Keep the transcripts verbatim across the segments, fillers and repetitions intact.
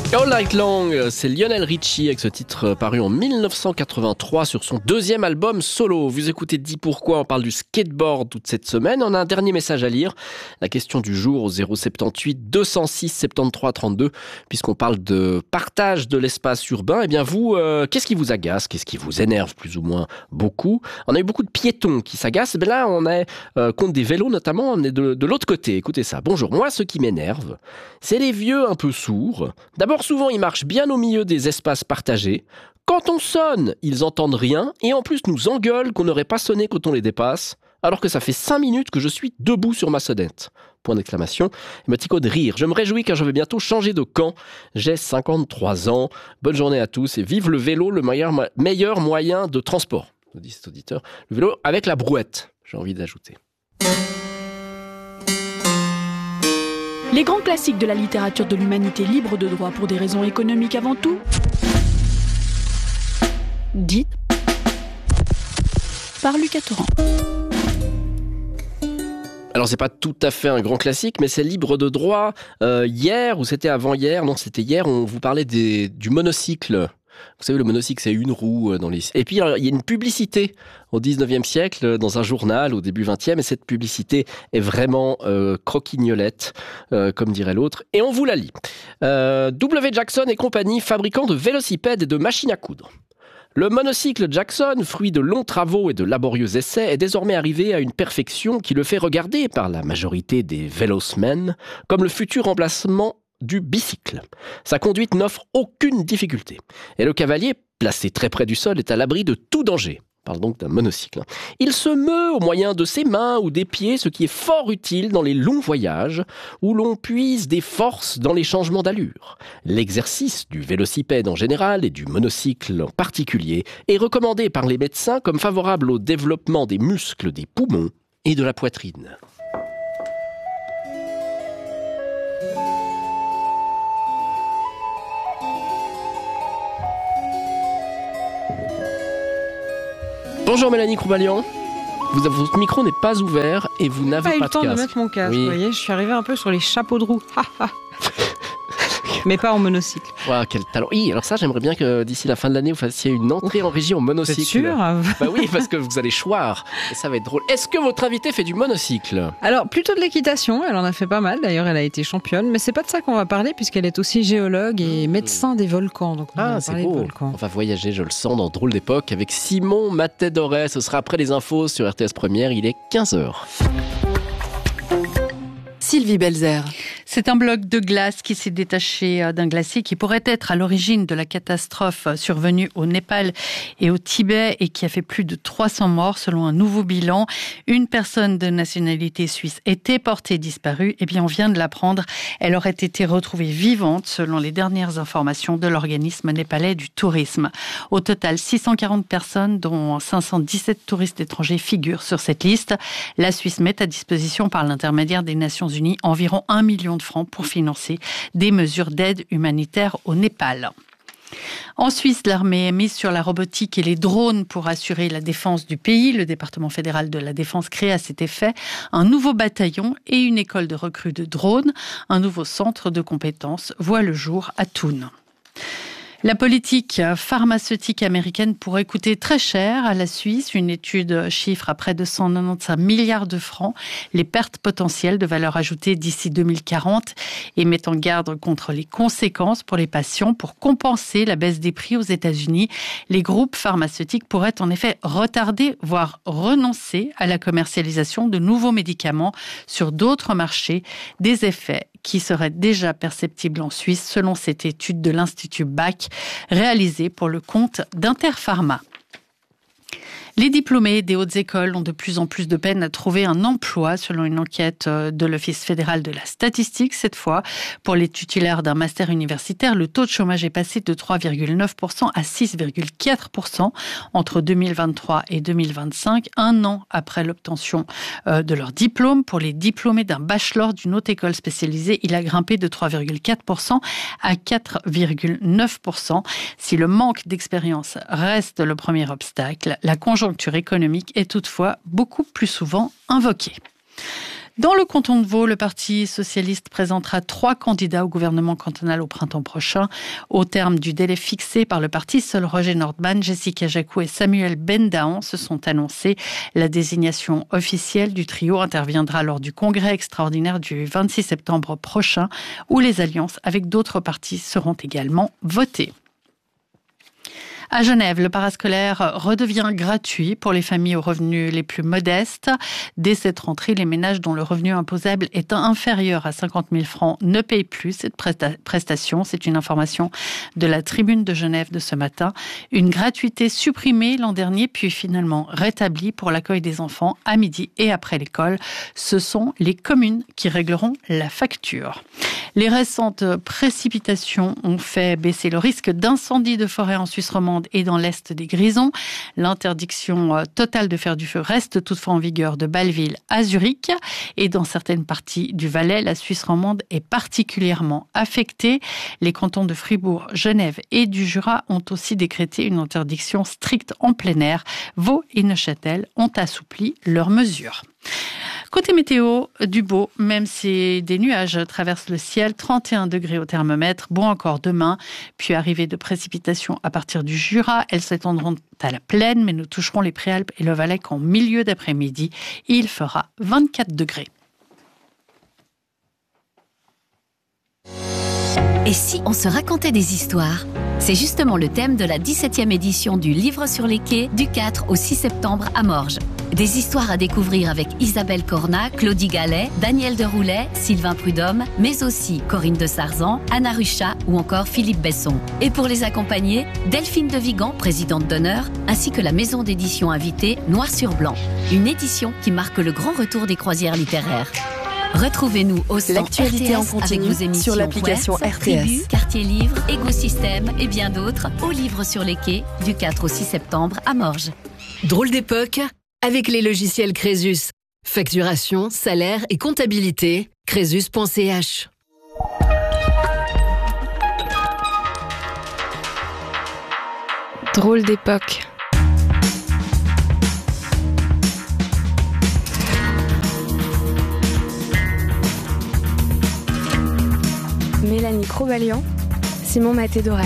All Night Long, c'est Lionel Richie avec ce titre paru en dix-neuf cent quatre-vingt-trois sur son deuxième album solo. Vous écoutez Dis Pourquoi, on parle du skateboard toute cette semaine. On a un dernier message à lire. La question du jour au zéro sept huit deux zéro six soixante-treize trente-deux. Puisqu'on parle de partage de l'espace urbain, eh bien vous, euh, qu'est-ce qui vous agace? Qu'est-ce qui vous énerve plus ou moins beaucoup? On a eu beaucoup de piétons qui s'agacent. Mais là, on est euh, contre des vélos notamment. On est de, de l'autre côté. Écoutez ça. Bonjour. Moi, ce qui m'énerve, c'est les vieux un peu sourds. D'abord, souvent, ils marchent bien au milieu des espaces partagés. Quand on sonne, ils entendent rien et en plus nous engueulent qu'on n'aurait pas sonné quand on les dépasse, alors que ça fait cinq minutes que je suis debout sur ma sonnette. Point d'exclamation. Émoticône de rire. Je me réjouis car je vais bientôt changer de camp. J'ai cinquante-trois ans. Bonne journée à tous et vive le vélo, le meilleur, meilleur moyen de transport. Nous dit cet auditeur. Le vélo avec la brouette, j'ai envie d'ajouter. Les grands classiques de la littérature de l'humanité libre de droit pour des raisons économiques avant tout. Dites par Lucas Torrent. Alors c'est pas tout à fait un grand classique, mais c'est libre de droit. Euh, hier, ou c'était avant-hier, non c'était hier, on vous parlait des, du monocycle. Vous savez, le monocycle, c'est une roue dans les... Et puis, il y a une publicité au dix-neuvième siècle, dans un journal, au début vingtième, et cette publicité est vraiment euh, croquignolette, euh, comme dirait l'autre, et on vous la lit. Euh, W. Jackson et compagnie, fabricants de vélocipèdes et de machines à coudre. Le monocycle Jackson, fruit de longs travaux et de laborieux essais, est désormais arrivé à une perfection qui le fait regarder par la majorité des vélosmen comme le futur remplacement du bicycle. Sa conduite n'offre aucune difficulté. Et le cavalier, placé très près du sol, est à l'abri de tout danger. On parle donc d'un monocycle. Il se meut au moyen de ses mains ou des pieds, ce qui est fort utile dans les longs voyages où l'on puise des forces dans les changements d'allure. L'exercice du vélocipède en général et du monocycle en particulier est recommandé par les médecins comme favorable au développement des muscles des poumons et de la poitrine. Bonjour Mélanie Croubalian, vous, votre micro n'est pas ouvert et vous n'avez pas, pas, pas de casque. eu le temps de mettre mon casque, oui. Vous voyez, je suis arrivé un peu sur les chapeaux de roue. Mais pas en monocycle. Wow, quel talent. Oui, alors ça, j'aimerais bien que d'ici la fin de l'année, vous fassiez une entrée en régie en monocycle. C'est sûr? Bah oui, parce que vous allez choir et ça va être drôle. Est-ce que votre invité fait du monocycle? Alors, plutôt de l'équitation, elle en a fait pas mal. D'ailleurs, elle a été championne. Mais c'est pas de ça qu'on va parler, puisqu'elle est aussi géologue et médecin des volcans. Donc on ah, va c'est parler beau. de volcans. On va voyager, je le sens, dans Drôle d'époque avec Simon Matet-Doré. Ce sera après les infos sur R T S Première. Il est quinze heures. Sylvie Belzer. C'est un bloc de glace qui s'est détaché d'un glacier qui pourrait être à l'origine de la catastrophe survenue au Népal et au Tibet et qui a fait plus de trois cents morts selon un nouveau bilan. Une personne de nationalité suisse était portée disparue. Eh bien, on vient de l'apprendre. Elle aurait été retrouvée vivante selon les dernières informations de l'organisme népalais du tourisme. Au total, six cent quarante personnes, dont cinq cent dix-sept touristes étrangers, figurent sur cette liste. La Suisse met à disposition par l'intermédiaire des Nations Unies environ un million de francs pour financer des mesures d'aide humanitaire au Népal. En Suisse, l'armée est mise sur la robotique et les drones pour assurer la défense du pays. Le département fédéral de la défense crée à cet effet un nouveau bataillon et une école de recrues de drones. Un nouveau centre de compétences voit le jour à Thun. La politique pharmaceutique américaine pourrait coûter très cher à la Suisse. Une étude chiffre à près de cent quatre-vingt-quinze milliards de francs les pertes potentielles de valeur ajoutée d'ici deux mille quarante et met en garde contre les conséquences pour les patients. Pour compenser la baisse des prix aux États-Unis, les groupes pharmaceutiques pourraient en effet retarder, voire renoncer à la commercialisation de nouveaux médicaments sur d'autres marchés, des effets qui seraient déjà perceptibles en Suisse selon cette étude de l'Institut B A C réalisée pour le compte d'Interpharma. Les diplômés des hautes écoles ont de plus en plus de peine à trouver un emploi, selon une enquête de l'Office fédéral de la statistique. Cette fois, pour les titulaires d'un master universitaire, le taux de chômage est passé de trois virgule neuf pour cent à six virgule quatre pour cent entre deux mille vingt-trois et deux mille vingt-cinq, un an après l'obtention de leur diplôme. Pour les diplômés d'un bachelor d'une haute école spécialisée, il a grimpé de trois virgule quatre pour cent à quatre virgule neuf pour cent. Si le manque d'expérience reste le premier obstacle, la conjoncture économique est toutefois beaucoup plus souvent invoquée. Dans le canton de Vaud, le Parti socialiste présentera trois candidats au gouvernement cantonal au printemps prochain. Au terme du délai fixé par le parti, seuls Roger Nordman, Jessica Jacou et Samuel Bendahan se sont annoncés. La désignation officielle du trio interviendra lors du congrès extraordinaire du vingt-six septembre prochain, où les alliances avec d'autres partis seront également votées. À Genève, le parascolaire redevient gratuit pour les familles aux revenus les plus modestes. Dès cette rentrée, les ménages dont le revenu imposable est inférieur à cinquante mille francs ne payent plus cette prestation. C'est une information de la Tribune de Genève de ce matin. Une gratuité supprimée l'an dernier, puis finalement rétablie pour l'accueil des enfants à midi et après l'école. Ce sont les communes qui régleront la facture. Les récentes précipitations ont fait baisser le risque d'incendie de forêt en Suisse romande et dans l'est des Grisons. L'interdiction totale de faire du feu reste toutefois en vigueur de Bâle-Ville à Zurich. Et dans certaines parties du Valais, la Suisse romande est particulièrement affectée. Les cantons de Fribourg, Genève et du Jura ont aussi décrété une interdiction stricte en plein air. Vaud et Neuchâtel ont assoupli leurs mesures. Côté météo, du beau, même si des nuages traversent le ciel, trente et un degrés au thermomètre, bon encore demain, puis arrivée de précipitations à partir du Jura, elles s'étendront à la plaine, mais nous toucherons les Préalpes et le Valais qu'en milieu d'après-midi. Il fera vingt-quatre degrés. Et si on se racontait des histoires ? C'est justement le thème de la dix-septième édition du Livre sur les quais du quatre au six septembre à Morges. Des histoires à découvrir avec Isabelle Cornat, Claudie Gallet, Daniel Deroulet, Sylvain Prudhomme, mais aussi Corinne de Sarzan, Anna Ruchat ou encore Philippe Besson. Et pour les accompagner, Delphine de Vigan, présidente d'honneur, ainsi que la maison d'édition invitée Noir sur Blanc. Une édition qui marque le grand retour des croisières littéraires. Retrouvez-nous au cent L'actualité R T S en continu avec vos émissions sur l'application Web, R T S. Tribu, Quartier Livre, Écosystème et bien d'autres au Livre sur les quais du quatre au six septembre à Morges. Drôle d'époque avec les logiciels Crésus. Facturation, salaire et comptabilité. Crésus point c h. Drôle d'époque. Mélanie Crobalian, Simon Maté-Doret.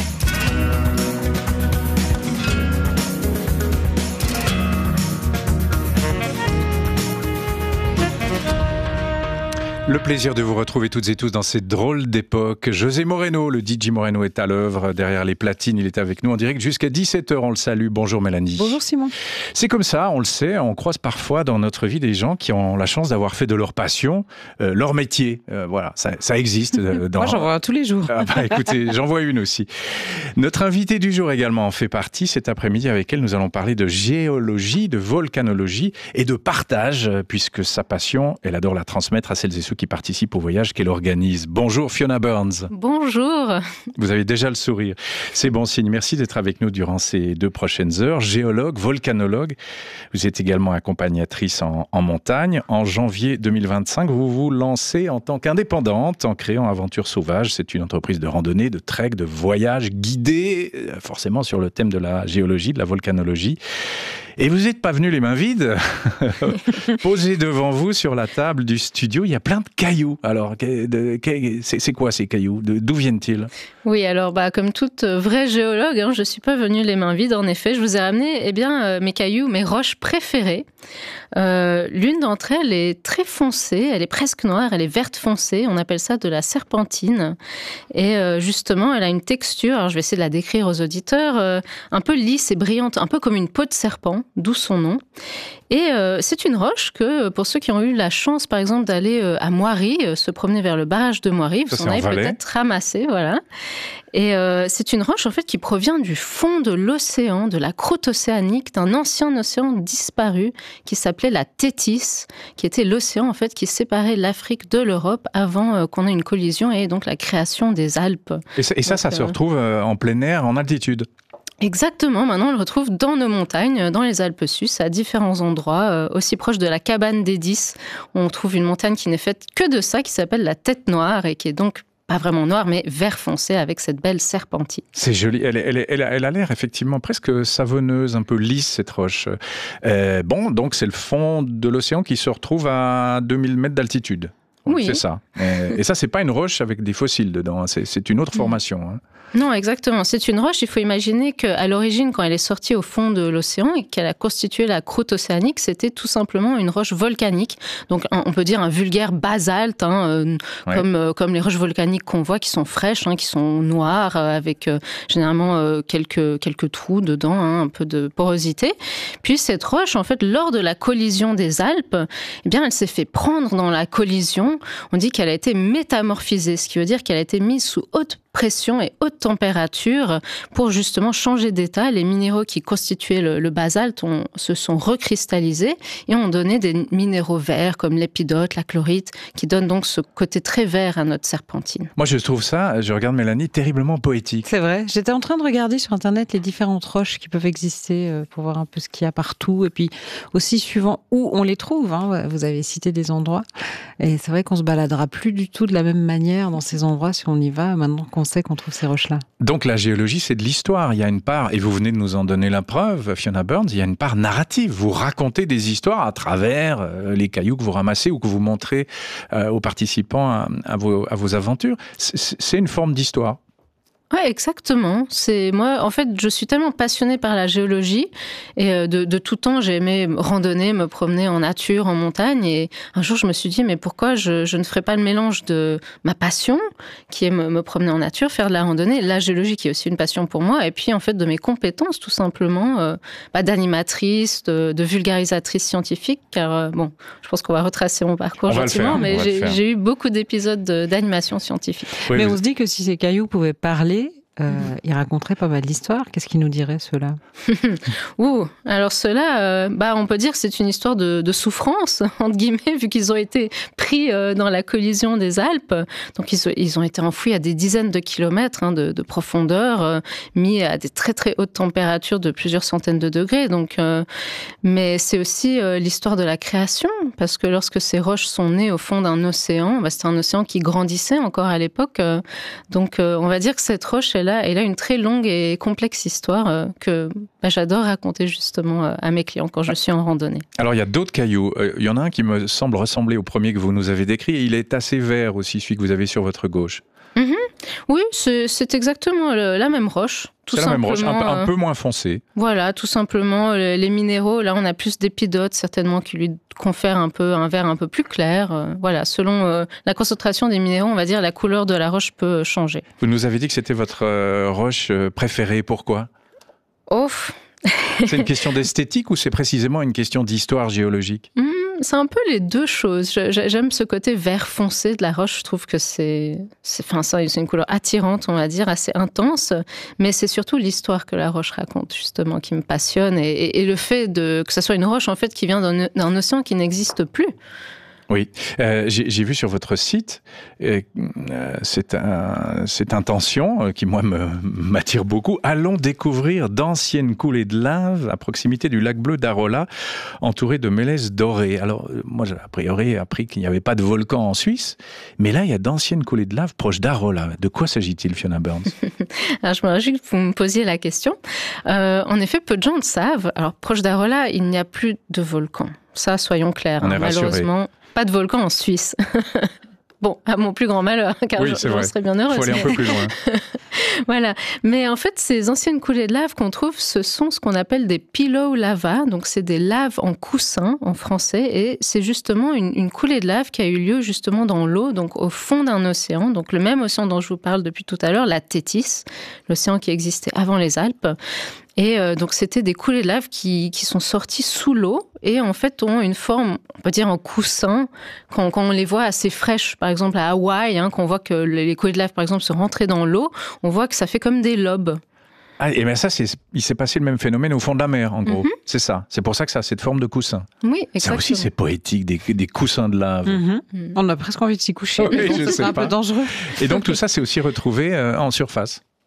Le plaisir de vous retrouver toutes et tous dans cette drôle d'époque. José Moreno, le D J Moreno est à l'œuvre derrière les platines. Il est avec nous en direct jusqu'à dix-sept heures. On le salue. Bonjour Mélanie. Bonjour Simon. C'est comme ça, on le sait, on croise parfois dans notre vie des gens qui ont la chance d'avoir fait de leur passion euh, leur métier. Euh, voilà, ça, ça existe. Euh, dans... Moi j'en vois tous les jours. Ah bah, écoutez, j'en vois une aussi. Notre invitée du jour également en fait partie. Cet après-midi avec elle, nous allons parler de géologie, de volcanologie et de partage, puisque sa passion, elle adore la transmettre à celles et ceux qui participe au voyage qu'elle organise. Bonjour Fiona Burns. Bonjour. Vous avez déjà le sourire. C'est bon signe. Merci d'être avec nous durant ces deux prochaines heures. Géologue, volcanologue. Vous êtes également accompagnatrice en, en montagne. En janvier deux mille vingt-cinq, vous vous lancez en tant qu'indépendante en créant Aventure Sauvage. C'est une entreprise de randonnée, de trek, de voyage guidé, forcément sur le thème de la géologie, de la volcanologie. Et vous n'êtes pas venu les mains vides. Posé devant vous sur la table du studio, il y a plein de cailloux. Alors, de, de, c'est, c'est quoi ces cailloux ? de, D'où viennent-ils ? Oui, alors bah, comme toute vraie géologue, hein, je ne suis pas venue les mains vides. En effet, je vous ai ramené eh bien, euh, mes cailloux, mes roches préférées. Euh, l'une d'entre elles est très foncée, elle est presque noire, elle est verte foncée. On appelle ça de la serpentine. Et euh, justement, elle a une texture, alors je vais essayer de la décrire aux auditeurs, euh, un peu lisse et brillante, un peu comme une peau de serpent, d'où son nom. Et euh, c'est une roche que, pour ceux qui ont eu la chance, par exemple, d'aller euh, à Moiry, euh, se promener vers le barrage de Moiry, vous ça, en avez peut-être ramassé, voilà. Et euh, c'est une roche, en fait, qui provient du fond de l'océan, de la croûte océanique, d'un ancien océan disparu qui s'appelait la Thétis, qui était l'océan, en fait, qui séparait l'Afrique de l'Europe avant euh, qu'on ait une collision et donc la création des Alpes. Et ça, et ça, donc, ça euh... se retrouve euh, en plein air, en altitude ? Exactement, maintenant on le retrouve dans nos montagnes, dans les Alpes suisses, à différents endroits, euh, aussi proche de la cabane des Dix. On trouve une montagne qui n'est faite que de ça, qui s'appelle la Tête Noire et qui est donc pas vraiment noire, mais vert foncé avec cette belle serpentine. C'est joli. Elle, elle, elle, elle a l'air effectivement presque savonneuse, un peu lisse, cette roche. Euh, bon, donc c'est le fond de l'océan qui se retrouve à deux mille mètres d'altitude. Oui. C'est ça. Et, et ça, c'est pas une roche avec des fossiles dedans. C'est, c'est une autre formation. Hein. Non, exactement. C'est une roche. Il faut imaginer qu'à l'origine, quand elle est sortie au fond de l'océan et qu'elle a constitué la croûte océanique, c'était tout simplement une roche volcanique. Donc, on peut dire un vulgaire basalte, hein, euh, ouais. comme, euh, comme les roches volcaniques qu'on voit, qui sont fraîches, hein, qui sont noires, euh, avec euh, généralement euh, quelques, quelques trous dedans, hein, un peu de porosité. Puis cette roche, en fait, lors de la collision des Alpes, eh bien, elle s'est fait prendre dans la collision. On dit qu'elle a été métamorphisée, ce qui veut dire qu'elle a été mise sous haute pression et haute température pour justement changer d'état. Les minéraux qui constituaient le, le basalte ont, se sont recristallisés et ont donné des minéraux verts comme l'épidote, la chlorite, qui donnent donc ce côté très vert à notre serpentine. Moi, je trouve ça, je regarde Mélanie, terriblement poétique. C'est vrai. J'étais en train de regarder sur Internet les différentes roches qui peuvent exister pour voir un peu ce qu'il y a partout et puis aussi suivant où on les trouve. Hein. Vous avez cité des endroits et c'est vrai qu'on se baladera plus du tout de la même manière dans ces endroits si on y va maintenant qu'on on sait qu'on trouve ces roches-là. Donc la géologie, c'est de l'histoire. Il y a une part, et vous venez de nous en donner la preuve, Fiona Burns, il y a une part narrative. Vous racontez des histoires à travers euh, les cailloux que vous ramassez ou que vous montrez euh, aux participants à, à, vos, à vos aventures. C'est, c'est une forme d'histoire. Oui, exactement. C'est moi, en fait, je suis tellement passionnée par la géologie et de, de tout temps, j'ai aimé randonner, me promener en nature, en montagne. Et un jour, je me suis dit, mais pourquoi je, je ne ferais pas le mélange de ma passion, qui est me, me promener en nature, faire de la randonnée, la géologie qui est aussi une passion pour moi, et puis en fait de mes compétences, tout simplement, euh, bah, d'animatrice, de, de vulgarisatrice scientifique, car euh, bon, je pense qu'on va retracer mon parcours on gentiment, mais j'ai, j'ai eu beaucoup d'épisodes de, d'animation scientifique. Oui, mais vous... on se dit que si ces cailloux pouvaient parler, Euh, il raconterait pas mal d'histoires. Qu'est-ce qu'il nous dirait, ceux-là? Ouh, alors ceux-là, euh, bah, on peut dire que c'est une histoire de, de souffrance, entre guillemets, vu qu'ils ont été pris euh, dans la collision des Alpes. Donc, ils, ils ont été enfouis à des dizaines de kilomètres hein, de, de profondeur, euh, mis à des très, très hautes températures de plusieurs centaines de degrés. Donc, euh, mais c'est aussi euh, l'histoire de la création, parce que lorsque ces roches sont nées au fond d'un océan, bah, c'était un océan qui grandissait encore à l'époque. Euh, donc, euh, on va dire que cette roche, elle a, elle a une très longue et complexe histoire euh, que bah, j'adore raconter justement euh, à mes clients quand je suis en randonnée. Alors, il y a d'autres cailloux. Euh, il y en a un qui me semble ressembler au premier que vous nous avez décrit. Il est assez vert aussi, celui que vous avez sur votre gauche. Mm-hmm. Oui, c'est, c'est exactement le, la même roche. Tout c'est la même roche, un peu, un peu moins foncée. Voilà, tout simplement, les, les minéraux, là on a plus d'épidote certainement qui lui confèrent un peu un vert un peu plus clair. Euh, voilà, selon euh, la concentration des minéraux, on va dire la couleur de la roche peut changer. Vous nous avez dit que c'était votre euh, roche préférée, pourquoi ? Oh. C'est une question d'esthétique ou c'est précisément une question d'histoire géologique ? mmh, C'est un peu les deux choses. J'aime ce côté vert foncé de la roche. Je trouve que c'est, c'est, enfin, ça, c'est une couleur attirante, on va dire, assez intense. Mais c'est surtout l'histoire que la roche raconte, justement, qui me passionne. Et, et, et le fait de, que ça soit une roche, en fait, qui vient d'un, d'un océan qui n'existe plus. Oui, euh, j'ai, j'ai vu sur votre site euh, cette, un, cette intention euh, qui, moi, me, m'attire beaucoup. Allons découvrir d'anciennes coulées de lave à proximité du lac bleu d'Arolla, entouré de mélèzes dorées. Alors, euh, moi, j'ai a priori appris qu'il n'y avait pas de volcan en Suisse, mais là, il y a d'anciennes coulées de lave proches d'Arolla. De quoi s'agit-il, Fiona Burns ? Alors, je me réjouis que vous me posiez la question. Euh, en effet, peu de gens le savent. Alors, proche d'Arolla, il n'y a plus de volcan. Ça, soyons clairs. On hein, est malheureusement. Pas de volcan en Suisse. Bon, à mon plus grand malheur, car oui, je, je serais bien heureuse. Il faut aller un peu plus loin. Voilà. Mais en fait, ces anciennes coulées de lave qu'on trouve, ce sont ce qu'on appelle des pillow lava. Donc, c'est des laves en coussin, en français. Et c'est justement une, une coulée de lave qui a eu lieu justement dans l'eau, donc au fond d'un océan. Donc, le même océan dont je vous parle depuis tout à l'heure, la Thétis, l'océan qui existait avant les Alpes. Et euh, donc, c'était des coulées de lave qui, qui sont sorties sous l'eau et en fait ont une forme, on peut dire en coussin, quand, quand on les voit assez fraîches, par exemple à Hawaï, hein, qu'on voit que les coulées de lave, par exemple, se rentraient dans l'eau, on voit que ça fait comme des lobes. Ah, et bien ça, c'est, il s'est passé le même phénomène au fond de la mer, en gros. Mm-hmm. C'est ça. C'est pour ça que ça a cette forme de coussin. Oui, exactement. Ça aussi, c'est poétique, des, des coussins de lave. Mm-hmm. Mm. On a presque envie de s'y coucher. Oui, donc je c'est sais un pas. peu dangereux. Et donc, tout ça, c'est aussi retrouvé euh, en surface.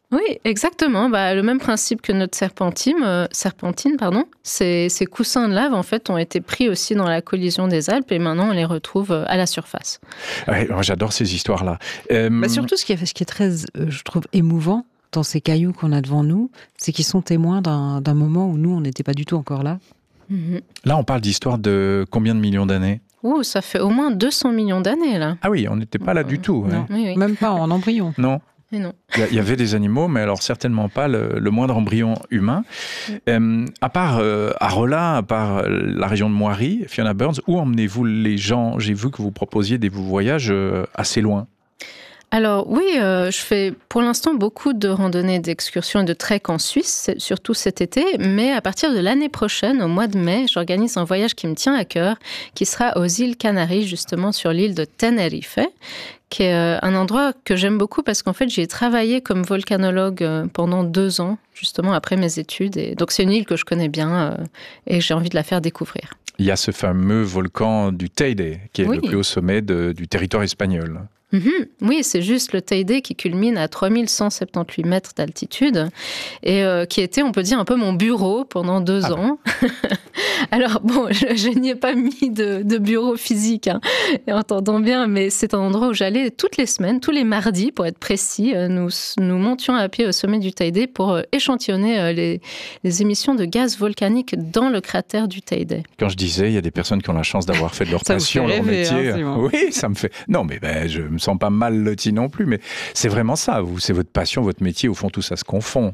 Oui, exactement. Bah, le même principe que notre serpentine, euh, serpentine pardon. Ces, ces coussins de lave, en fait, ont été pris aussi dans la collision des Alpes et maintenant on les retrouve à la surface. Ouais, moi, j'adore ces histoires-là. Euh... Bah, surtout, ce qui, est, ce qui est très, euh, je trouve, émouvant dans ces cailloux qu'on a devant nous, c'est qu'ils sont témoins d'un, d'un moment où nous, on n'était pas du tout encore là. Mm-hmm. Là, on parle d'histoire de combien de millions d'années ? Ouh, ça fait au moins deux cents millions d'années, là. Ah oui, on n'était pas là du tout. Non, ouais. Oui, oui. Même pas en embryon. Non. Et non. Il y, y avait des animaux, mais alors certainement pas le, le moindre embryon humain. Euh, à part euh, Arolla, à part la région de Moiry, Fiona Burns, où emmenez-vous les gens ? J'ai vu que vous proposiez des voyages euh, assez loin. Alors oui, euh, je fais pour l'instant beaucoup de randonnées, d'excursions et de trek en Suisse, surtout cet été, mais à partir de l'année prochaine, au mois de mai, j'organise un voyage qui me tient à cœur, qui sera aux îles Canaries, justement sur l'île de Tenerife, qui est un endroit que j'aime beaucoup parce qu'en fait, j'y ai travaillé comme volcanologue pendant deux ans, justement après mes études. Et donc c'est une île que je connais bien et j'ai envie de la faire découvrir. Il y a ce fameux volcan du Teide, qui est oui. le plus haut sommet de, du territoire espagnol. Mmh. Oui, c'est juste le Teide qui culmine à trois mille cent soixante-dix-huit mètres d'altitude et euh, qui était, on peut dire, un peu mon bureau pendant deux ah ans. Ben. Alors bon, je, je n'y ai pas mis de, de bureau physique, hein, entendons bien, mais c'est un endroit où j'allais toutes les semaines, tous les mardis pour être précis. Nous, nous montions à pied au sommet du Teide pour échantillonner les, les émissions de gaz volcaniques dans le cratère du Teide. Quand je disais, il y a des personnes qui ont la chance d'avoir fait de leur passion leur métier. Hein, oui, ça me fait... Non, mais ben, je me sens pas mal loti non plus, mais c'est vraiment ça. Vous, c'est votre passion, votre métier. Au fond, tout ça se confond.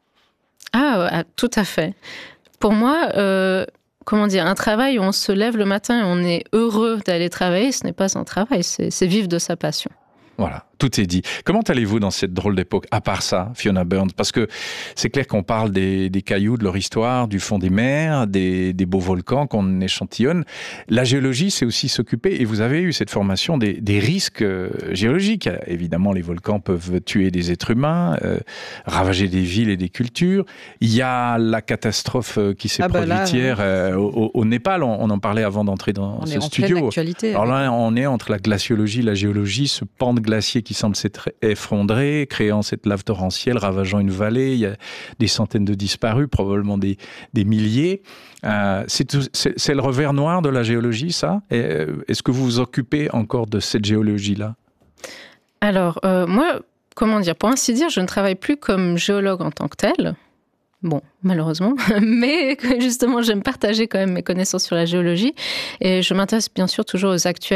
Ah, tout à fait. Pour moi... Euh... Comment dire, un travail où on se lève le matin et on est heureux d'aller travailler, ce n'est pas un travail, c'est, c'est vivre de sa passion. Voilà, tout est dit. Comment allez-vous dans cette drôle d'époque, à part ça, Fiona Burns ? Parce que c'est clair qu'on parle des, des cailloux, de leur histoire, du fond des mers, des, des beaux volcans qu'on échantillonne. La géologie, c'est aussi s'occuper, et vous avez eu cette formation des, des risques géologiques. Évidemment, les volcans peuvent tuer des êtres humains, euh, ravager des villes et des cultures. Il y a la catastrophe qui s'est ah produite bah là, hier euh, au, au Népal. On, on en parlait avant d'entrer dans on ce est studio. Alors là, avec... on est entre la glaciologie, la géologie, ce pan de glacier qui semble s'être effondré, créant cette lave torrentielle, ravageant une vallée. Il y a des centaines de disparus, probablement des, des milliers. Euh, c'est, tout, c'est, c'est le revers noir de la géologie, ça ? Et, est-ce que vous vous occupez encore de cette géologie-là ? Alors, euh, moi, comment dire ? Pour ainsi dire, je ne travaille plus comme géologue en tant que tel. Bon, malheureusement, mais justement, j'aime partager quand même mes connaissances sur la géologie et je m'intéresse bien sûr toujours aux actuels